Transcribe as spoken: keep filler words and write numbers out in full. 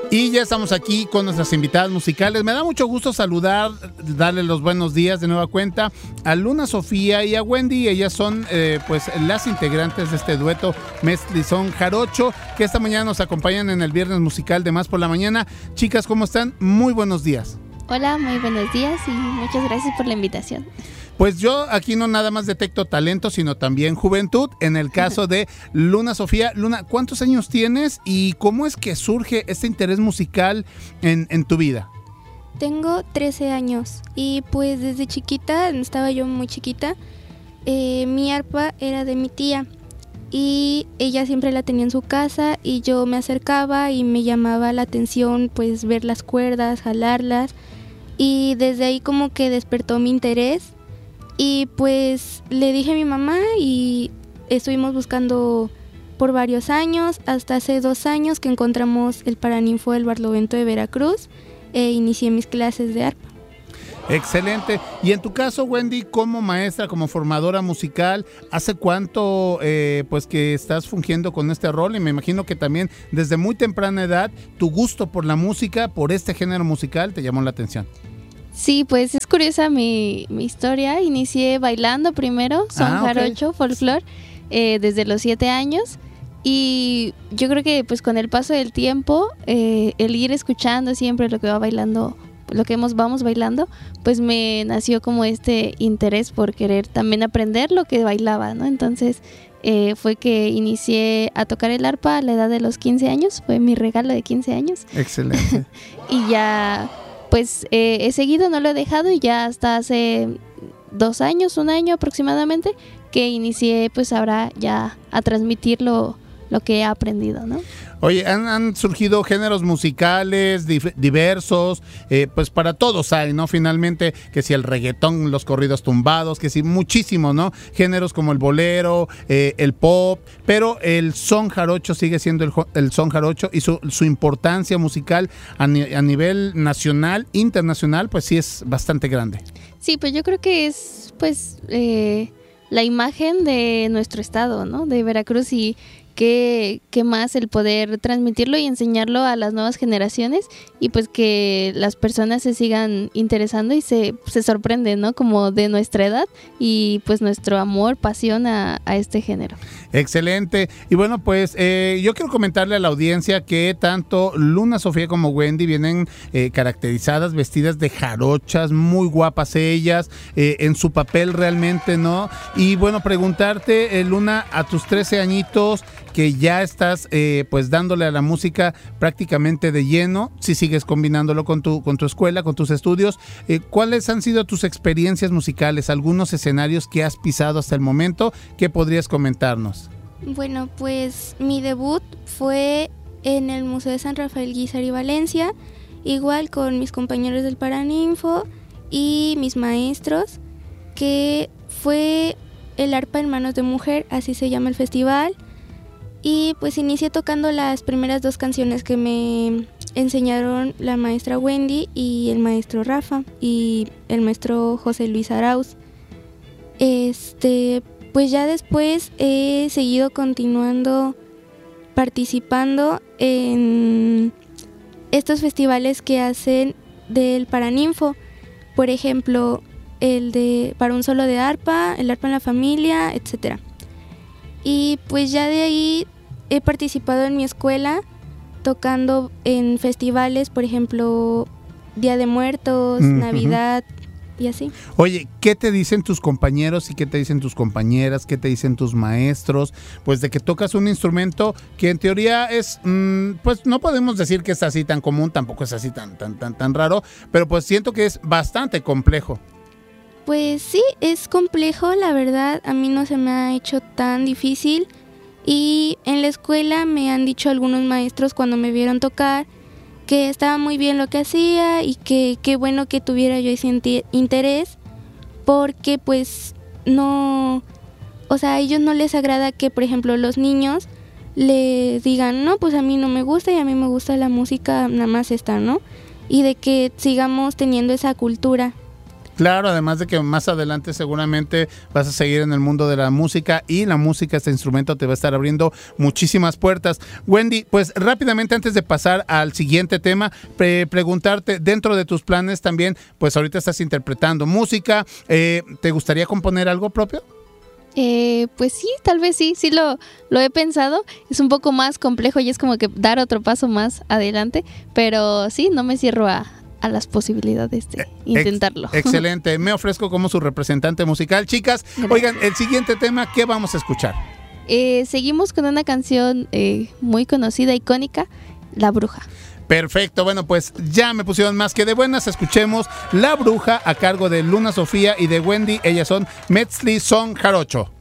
Y ya estamos aquí con nuestras invitadas musicales. Me da mucho gusto saludar, darle los buenos días de nueva cuenta a Luna Sofía y a Wendy. Ellas son eh, pues las integrantes de este dueto Mezclizón Jarocho, que esta mañana nos acompañan en el Viernes Musical de Más por la Mañana. Chicas, ¿cómo están? Muy buenos días. Hola, muy buenos días y muchas gracias por la invitación. Pues yo aquí no nada más detecto talento, sino también juventud. En el caso de Luna Sofía. Luna, ¿cuántos años tienes y cómo es que surge este interés musical en, en tu vida? Tengo trece años y pues desde chiquita, estaba yo muy chiquita, eh, mi arpa era de mi tía y ella siempre la tenía en su casa y yo me acercaba y me llamaba la atención pues ver las cuerdas, jalarlas, y desde ahí como que despertó mi interés. Y pues le dije a mi mamá y estuvimos buscando por varios años, hasta hace dos años que encontramos el Paraninfo del Barlovento de Veracruz e inicié mis clases de arpa. Excelente. Y en tu caso, Wendy, como maestra, como formadora musical, ¿hace cuánto eh, pues que estás fungiendo con este rol? Y me imagino que también desde muy temprana edad tu gusto por la música, por este género musical, te llamó la atención. Sí, pues es curiosa mi, mi historia. Inicié bailando primero, son Ah, okay. jarocho, folclore, eh, desde los siete años. Y yo creo que pues con el paso del tiempo, eh, el ir escuchando siempre lo que va bailando, lo que hemos, vamos bailando, pues me nació como este interés por querer también aprender lo que bailaba, ¿no? Entonces eh, fue que inicié a tocar el arpa a la edad de los quince años, fue mi regalo de quince años. Excelente. Y ya... Pues eh, he seguido, no lo he dejado y ya hasta hace dos años, un año aproximadamente, que inicié pues ahora ya a transmitir lo, lo que he aprendido, ¿no? Oye, han, han surgido géneros musicales dif- diversos, eh, pues para todos hay, ¿no? Finalmente, que si el reggaetón, los corridos tumbados, que si muchísimos, ¿no? Géneros como el bolero, eh, el pop, pero el son jarocho sigue siendo el, el son jarocho y su, su importancia musical a, ni, a nivel nacional, internacional, pues sí es bastante grande. Sí, pues yo creo que es pues eh, la imagen de nuestro estado, ¿no? De Veracruz, y qué, qué más el poder transmitirlo y enseñarlo a las nuevas generaciones, y pues que las personas se sigan interesando y se, se sorprenden, ¿no? Como de nuestra edad y pues nuestro amor, pasión a, a este género. Excelente. Y bueno, pues eh, yo quiero comentarle a la audiencia que tanto Luna Sofía como Wendy vienen eh, caracterizadas, vestidas de jarochas, muy guapas ellas, eh, en su papel realmente, ¿no? Y bueno, preguntarte, eh, Luna, a tus trece añitos, que ya estás eh, pues dándole a la música prácticamente de lleno, si sigues combinándolo con tu, con tu escuela, con tus estudios, eh, ¿cuáles han sido tus experiencias musicales, algunos escenarios que has pisado hasta el momento que podrías comentarnos? Bueno, pues mi debut fue en el Museo de San Rafael Guízar y Valencia, igual con mis compañeros del Paraninfo y mis maestros, que fue el arpa en manos de mujer, así se llama el festival. Y pues inicié tocando las primeras dos canciones que me enseñaron la maestra Wendy y el maestro Rafa y el maestro José Luis Arauz. Este, pues ya después he seguido continuando participando en estos festivales que hacen del Paraninfo. Por ejemplo, el de Para un Solo de Arpa, el Arpa en la Familia, etcétera. Y pues ya de ahí he participado en mi escuela tocando en festivales, por ejemplo, Día de Muertos, mm, Navidad uh-huh. y así. Oye, ¿qué te dicen tus compañeros y qué te dicen tus compañeras? ¿Qué te dicen tus maestros? Pues de que tocas un instrumento que en teoría es, mmm, pues no podemos decir que es así tan común, tampoco es así tan, tan, tan, tan raro, pero pues siento que es bastante complejo. Pues sí, es complejo, la verdad, a mí no se me ha hecho tan difícil, y en la escuela me han dicho algunos maestros cuando me vieron tocar que estaba muy bien lo que hacía y que qué bueno que tuviera yo ese interés, porque pues no, o sea, a ellos no les agrada que, por ejemplo, los niños le digan, no, pues a mí no me gusta y a mí me gusta la música, nada más esta, ¿no? Y de que sigamos teniendo esa cultura. Claro, además de que más adelante seguramente vas a seguir en el mundo de la música y la música, este instrumento te va a estar abriendo muchísimas puertas. Wendy, pues rápidamente antes de pasar al siguiente tema, pre preguntarte, dentro de tus planes también, pues ahorita estás interpretando música, eh, ¿te gustaría componer algo propio? Eh, pues sí, tal vez sí, sí lo, lo he pensado. Es un poco más complejo y es como que dar otro paso más adelante, pero sí, no me cierro a, a las posibilidades de intentarlo. Ex excelente, me ofrezco como su representante musical. Chicas, gracias. Oigan, el siguiente tema, ¿qué vamos a escuchar? Eh, seguimos con una canción eh, muy conocida, icónica, La Bruja. Perfecto, bueno, pues ya me pusieron más que de buenas. Escuchemos La Bruja a cargo de Luna Sofía y de Wendy. Ellas son Metzli Son Jarocho.